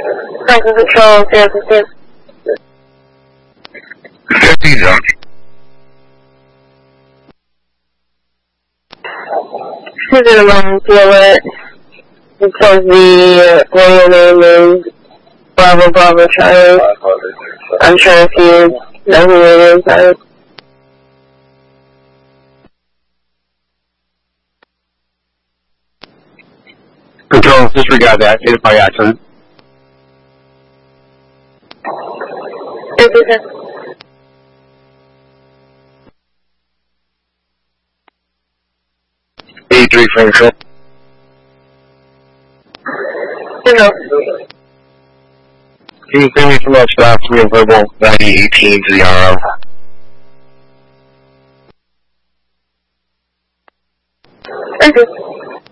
Franklin Control, 015. 50, John. This is an emergency alert. It says the radio name is Bravo Bravo Charlie. I'm sure if you know who it is, Control, disregard that. Hit by accident. Is 83 Franklin. no. Can you send me from that staff to me in verbal 9018 to the RO? Okay.